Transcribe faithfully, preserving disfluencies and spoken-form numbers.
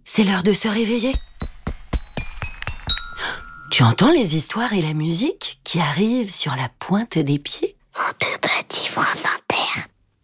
c'est l'heure de se réveiller. Tu entends les histoires et la musique qui arrivent sur la pointe des pieds? On te bâtit France Inter.